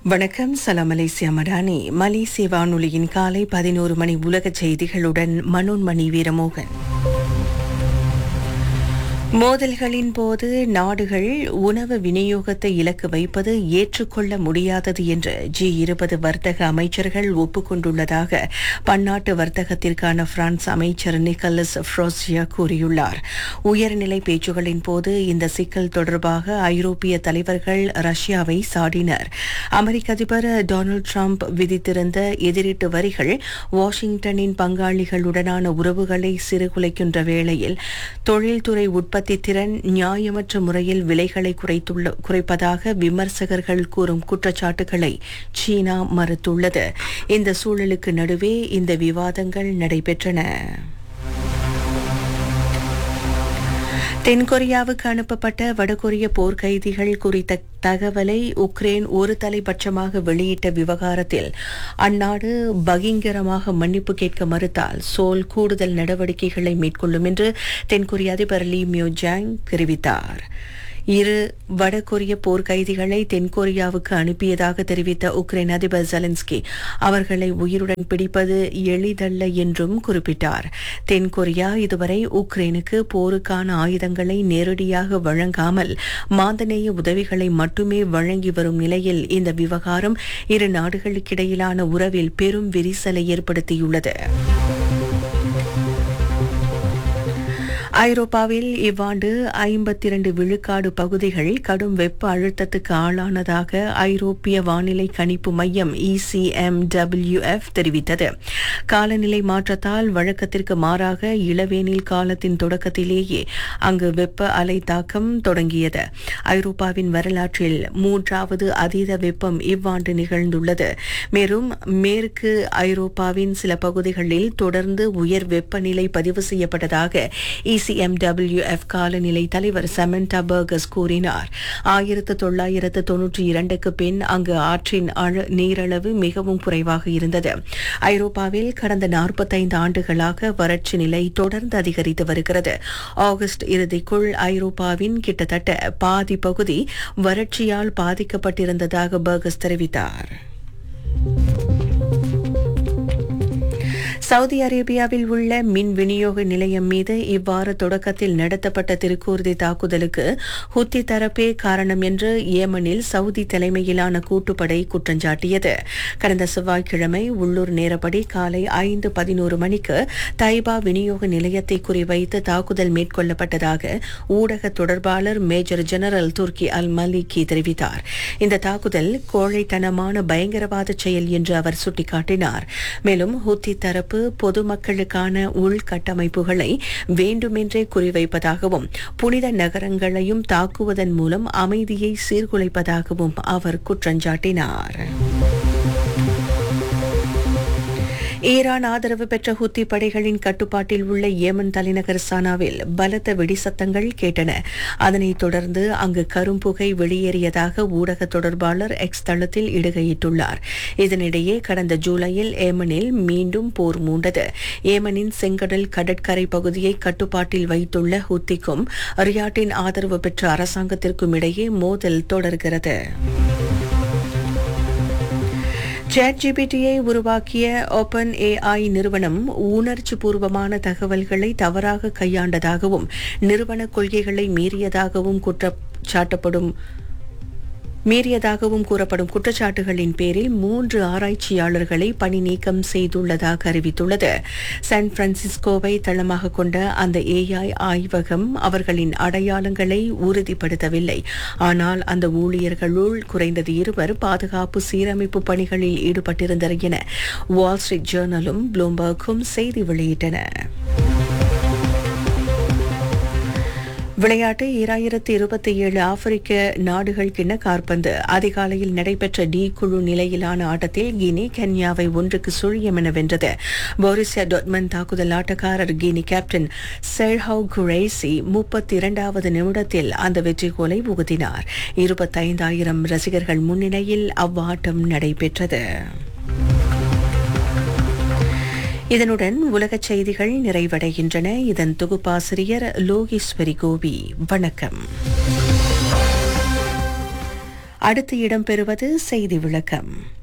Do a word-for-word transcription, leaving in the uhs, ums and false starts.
வணக்கம். சலாம் மலேசியா மடானி. மலேசிய வானொலியின் காலை பதினோரு மணி உலக செய்திகளுடன் மனோன்மணி வீரமோகன். மோதல்களின் போது நாடுகள் உணவு விநியோகத்தை இலக்கு வைப்பது ஏற்றுக்கொள்ள முடியாதது என்று ஜி இருபது வர்த்தக அமைச்சர்கள் ஒப்புக்கொண்டுள்ளதாக பன்னாட்டு வர்த்தகத்திற்கான பிரான்ஸ் அமைச்சர் நிக்கலஸ் ஃப்ரோசியா கூறியுள்ளார். உயர்நிலை பேச்சுகளின் போது இந்த சிக்கல் தொடர்பாக ஐரோப்பிய தலைவர்கள் ரஷ்யாவை சாடினர். அமெரிக்க அதிபர் டொனால்டு டிரம்ப் விதித்திருந்த எதிரீட்டு வரிகள் வாஷிங்டனின் பங்காளிகளுடனான உறவுகளை சிறுகுலைக்கின்ற வேளையில் தொழில்துறை உட்பட உற்பத்தி திறன் நியாயமற்ற முறையில் விலைகளை குறைத்துள்ள குறைப்பதாக விமர்சகர்கள் கூறும் குற்றச்சாட்டுகளை சீனா மறுத்துள்ளது. இந்த சூழலுக்கு நடுவே இந்த விவாதங்கள் நடைபெற்றன. தென்கொரியாவுக்கு அனுப்பப்பட்ட வடகொரிய போர்க்கைதிகள் குறித்த தகவலை உக்ரைன் ஒரு தலைபட்சமாக வெளியிட்ட விவகாரத்தில் அந்நாடு பகிங்கரமாக மன்னிப்பு கேட்க மறுத்தால் சோல் கூடுதல் நடவடிக்கைகளை மேற்கொள்ளும் என்று தென்கொரிய அதிபர் லீ மியோ ஜாங் தெரிவித்தார். இரு வடகொரிய போர்க்கைதிகளை தென்கொரியாவுக்கு அனுப்பியதாக தெரிவித்த உக்ரைன் அதிபர் ஜெலன்ஸ்கி அவர்களை உயிருடன் பிடிப்பது எளிதல்ல என்றும் குறிப்பிட்டார். தென்கொரியா இதுவரை உக்ரைனுக்கு போருக்கான ஆயுதங்களை நேரடியாக வழங்காமல் மாந்தநேய உதவிகளை மட்டுமே வழங்கி வரும் நிலையில் இந்த விவகாரம் இரு நாடுகளுக்கிடையிலான உறவில் பெரும் விரிசலை ஏற்படுத்தியுள்ளது. ஐரோப்பாவில் இவ்வாண்டு ஐம்பத்தி இரண்டு விழுக்காடு பகுதிகள் கடும் வெப்ப அழுத்தத்துக்கு ஆளானதாக ஐரோப்பிய வானிலை கணிப்பு மையம் E C M W F தெரிவித்தது. காலநிலை மாற்றத்தால் வழக்கத்திற்கு மாறாக இளவேனில் காலத்தின் தொடக்கத்திலேயே அங்கு வெப்ப அலை தாக்கம் தொடங்கியது. ஐரோப்பாவின் வரலாற்றில் மூன்றாவது அதீத வெப்பம் இவ்வாண்டு நிகழ்ந்துள்ளது. மேலும் மேற்கு ஐரோப்பாவின் சில பகுதிகளில் தொடர்ந்து உயர் வெப்பநிலை பதிவு செய்யப்பட்டதாக E C M W F காலநிலை தலைவர் சமண்டா பர்கஸ் கூறினார். ஆயிரத்து தொள்ளாயிரத்து தொன்னூற்றி இரண்டுக்கு பின் அங்கு ஆற்றின் நீரளவு மிகவும் குறைவாக இருந்தது. ஐரோப்பாவில் கடந்த நாற்பத்தைந்து ஆண்டுகளாக வறட்சி நிலை தொடர்ந்து அதிகரித்து வருகிறது. ஆகஸ்ட் இறுதிக்குள் ஐரோப்பாவின் கிட்டத்தட்ட பாதி பகுதி வறட்சியால் பாதிக்கப்பட்டிருந்ததாக பர்கஸ் தெரிவித்தார். சவுதி அரேபியாவில் உள்ள மின் விநியோக நிலையம் மீது இவ்வாறு தொடக்கத்தில் நடத்தப்பட்ட திருக்கூர்தி தாக்குதலுக்கு ஹுத்தி தரப்பே காரணம் என்று ஏமனில் சவுதி தலைமையிலான கூட்டுப்படை குற்றஞ்சாட்டியது. கடந்த செவ்வாய்க்கிழமை உள்ளூர் நேரப்படி காலை ஐந்து பதினோரு மணிக்கு தைபா விநியோக நிலையத்தை குறிவைத்து தாக்குதல் மேற்கொள்ளப்பட்டதாக ஊடக தொடர்பாளர் மேஜர் ஜெனரல் துர்கி அல் மலிகி தெரிவித்தார். இந்த தாக்குதல் கோழைத்தனமான பயங்கரவாத செயல் என்று அவர் சுட்டிக்காட்டினார். மேலும் ஹுத்தி தரப்பு பொதுமக்களுக்கான உள்கட்டமைப்புகளை வேண்டுமென்றே குறிவைப்பதாகவும் புனித நகரங்களையும் தாக்குவதன் மூலம் அமைதியை சீர்குலைப்பதாகவும் அவர் குற்றஞ்சாட்டினார். ஈரான் ஆதரவு பெற்ற ஹுத்தி படைகளின் கட்டுப்பாட்டில் உள்ள ஏமன் தலைநகர் சானாவில் பலத்த வெடிசத்தங்கள் கேட்டன. அதனைத் தொடர்ந்து அங்கு கரும்புகை வெளியேறியதாக ஊடக தொடர்பாளர் எக்ஸ் தளத்தில் இடுகையிட்டுள்ளார். இதனிடையே கடந்த ஜூலையில் ஏமனில் மீண்டும் போர் மூண்டது. ஏமனின் செங்கடல் கடற்கரை பகுதியை கட்டுப்பாட்டில் வைத்துள்ள ஹுத்திக்கும் ரியாட்டின் ஆதரவு பெற்ற அரசாங்கத்திற்கும் இடையே மோதல் தொடர்கிறது. சாட் ஜிபிடியை உருவாக்கிய ஓபன் ஏஐ நிறுவனம் உணர்ச்சி பூர்வமான தகவல்களை தவறாக கையாண்டதாகவும் நிறுவன கொள்கைகளை மீறியதாகவும் குற்றச்சாட்டப்படும் மீறியதாகவும் கூறப்படும் குற்றச்சாட்டுகளின் பேரில் மூன்று ஆராய்ச்சியாளர்களை பணி நீக்கம் செய்துள்ளதாக அறிவித்துள்ளது. சான் பிரான்சிஸ்கோவை தளமாக கொண்ட அந்த ஏஐ ஆய்வகம் அவர்களின் அடையாளங்களை உறுதிப்படுத்தவில்லை. ஆனால் அந்த ஊழியர்களுள் குறைந்தது இருவர் பாதுகாப்பு சீரமைப்பு பணிகளில் ஈடுபட்டிருந்தனர் என வால் ஸ்ட்ரீட் ஜேர்னலும் ப்ளூம்பர்கும் செய்தி வெளியிட்டன. விளையாட்டு இரண்டாயிரத்தி இருபத்தி ஏழு ஆப்பிரிக்க நாடுகள் கிண்ண காற்பந்து அதிகாலையில் நடைபெற்ற டி குழு நிலையிலான ஆட்டத்தில் கினி கென்யாவை ஒன்றுக்கு சுழியம் என வென்றது. போரிசியா டொட்மன் தாக்குதல் ஆட்டக்காரர் கினி கேப்டன் செர்ஹவ் குரேசி முப்பத்தி இரண்டாவது நிமிடத்தில் அந்த வெற்றி கோலை புகுத்தினார். இருபத்தைந்தாயிரம் ரசிகர்கள் முன்னிலையில் அவ்வாட்டம் நடைபெற்றது. இதனுடன் உலகச் செய்திகள் நிறைவடைகின்றன. இதன் தொகுப்பாசிரியர் லோகேஸ்வரி கோபி. வணக்கம். அடுத்து இடம்பெறுவது செய்தி விளக்கம்.